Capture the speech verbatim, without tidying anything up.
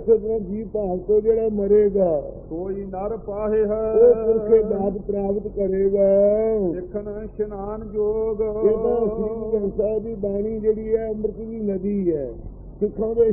ਇਸੇ ਤਰ੍ਹਾਂ ਜੀਵ ਭਾਵ ਤੋਂ ਜਿਹੜਾ ਮਰੇਗਾ ਕੋਈ ਨਰ ਪਾਹੇ ਹੈ ਉਹ ਪੁਰਖੇ ਦਾਤ ਪ੍ਰਾਪਤ ਕਰੇਗਾ। ਦੇਖਣ ਇਸ਼ਨਾਨ ਜੋਗ ਇਹ ਤਾਂ ਸ੍ਰੀ ਗੁਰੂ ਗ੍ਰੰਥ ਸਾਹਿਬ ਦੀ ਬਾਣੀ ਜਿਹੜੀ ਹੈ ਅੰਮ੍ਰਿਤ ਦੀ ਨਦੀ ਹੈ। ਸਿੱਖਾਂ ਦੇ